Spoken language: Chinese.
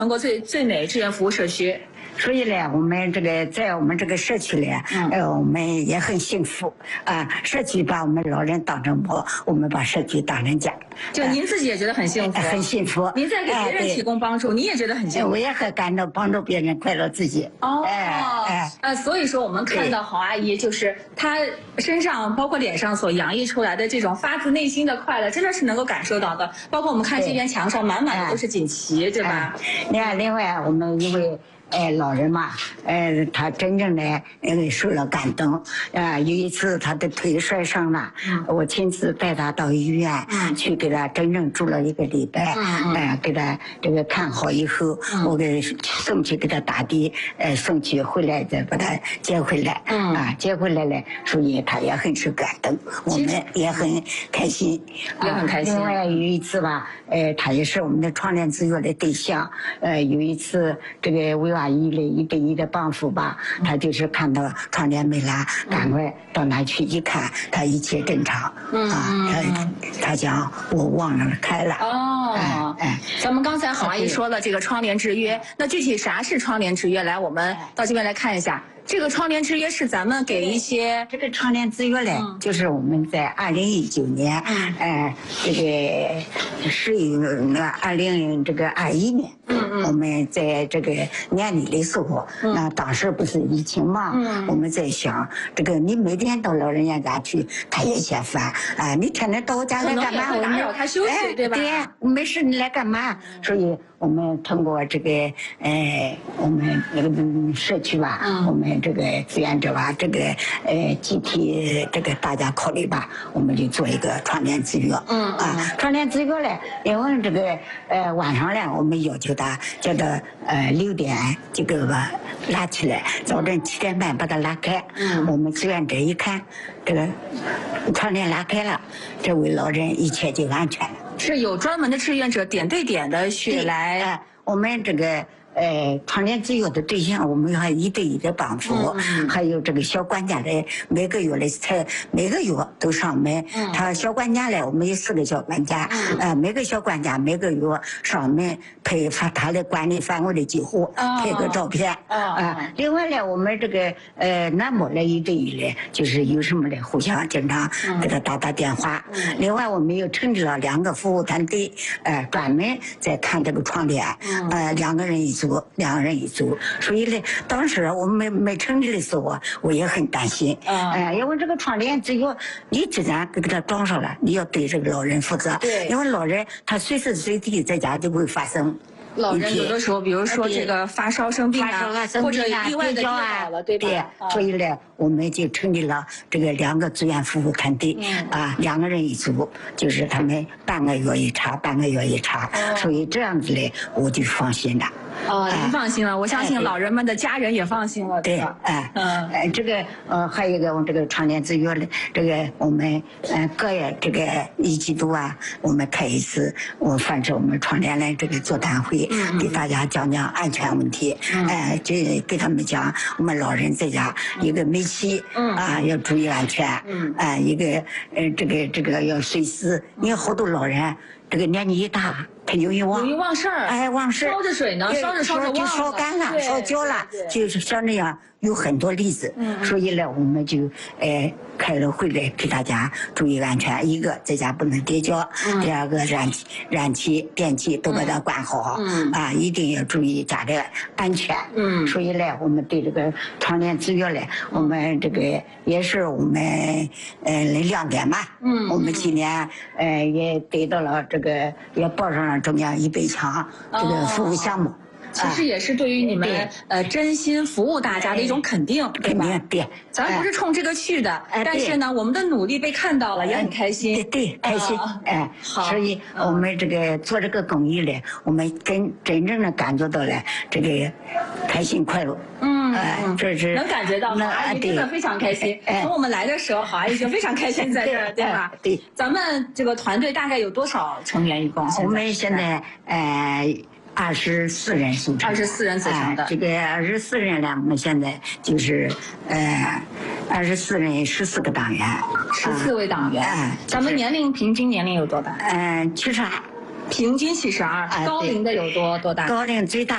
全国最美志愿服务社区。 所以呢，我们这个在我们这个社区里，我们也很幸福啊。社区把我们老人当成母，我们把社区当成家。 就您自己也觉得很幸福， 很幸福。 您在给别人提供帮助，你也觉得很幸福。 我也很感到帮助别人，快乐自己。 所以说我们看到郝阿姨，就是她身上包括脸上所洋溢出来的这种发自内心的快乐，真的是能够感受到的。包括我们看这边墙上满满的都是锦旗，对吧？ 你看，另外我们因为。老人嘛，他真正的受了感动。有一次他的腿摔伤了，我亲自带他到医院，去给他真正住了1个礼拜，给他这个看好以后，我给送去给他打的，送去回来再把他接回来，接回来了，所以他也很受感动，我们也很开心， 也很开心。 另外有一次吧，他也是我们的创联资源的对象，有一次这个为阿姨的1对1的帮扶吧，他就是看到创联没来，赶快到那去一看，他一切正常，他讲我忘了开了。 咱们刚才郝阿姨说了这个创联之约，那具体啥是创联之约？来，我们到这边来看一下。这个创联之约是咱们给一些这个创联之约呢，就是我们在2019年，这个是2021年，我们在这个年底的时候，那当时不是疫情嘛，我们在想这个你每天到老人院家去，他也嫌烦啊，你天天到我家来干嘛？ 我打扰他休息，对吧？ 对，没事你来干嘛？所以我们通过这个我们那个社区吧，我们这个志愿者吧，这个集体这个大家考虑吧，我们就做一个创联之约。创联之约呢，因为这个晚上呢，我们要求他叫他6点这个吧拉起来，早晨7点半把他拉开。我们志愿者一看这个创联拉开了，这位老人一切就安全了。 是有专门的志愿者点对点的去来， 我们这个创联之约的对象，我们还1对1的帮扶，还有这个小管家的每个月都上门。他小管家呢，我们有4个小管家，每个小管家每个月上门配发他的管理范围的几户，配个照片。另外呢，我们这个南部的1对1的，就是有什么的互相经常给他打电话。另外我们又成立了2个服务团队，专门在看这个创联，2个人一组，所以呢，当时我们没成立的时候，我也很担心，因为这个创联只有你既然给他装上了，你要对这个老人负责，因为老人他随时随地在家就会发生。 老人有的时候，比如说这个发烧生病或者意外的跌倒了，对吧？ 所以呢，我们就成立了这个2个志愿服务团队，2个人一组，就是他们半个月一查，所以这样子呢，我就放心了。 您放心了，我相信老人们的家人也放心了。 对，这个还有一个我们这个创联之约的，这个我们各月这个1季度啊，我们开一次，反正我们创联的这个座谈会，给大家讲讲安全问题，这给他们讲我们老人在家一个煤气要注意安全，一个这个要随时，你看好多老人这个年纪一大。他容易忘事儿， 忘事儿， 烧着水呢，烧着就烧干了，烧焦了，就是像这样有很多例子，所以呢，我们就开了会来给大家注意安全。一个在家不能跌跤，第2个燃气、电器都把它管好，一定要注意家的安全。所以呢，我们对这个创联之约呢，我们这个也是我们亮点嘛。我们今年也得到了这个，也报上了中央100强这个服务项目。 其实也是对于你们真心服务大家的一种肯定，对吧？ 对， 咱不是冲这个去的，但是呢，我们的努力被看到了，也很开心。 对，开心。 好。 所以我们这个做这个公益呢，我们真正的感觉到了这个开心快乐。这是能感觉到，郝阿姨真的非常开心。从我们来的时候，郝阿姨就非常开心在这儿，对吧？ 对。 咱们这个团队大概有多少成员？一共？ 我们现在24人组成 ，24人组成的。 这个24人呢，我们现在就是24人14个党员 ，14位党员。咱们平均年龄有多大 ？72。 平均72。高龄的有多大？ 高龄最大。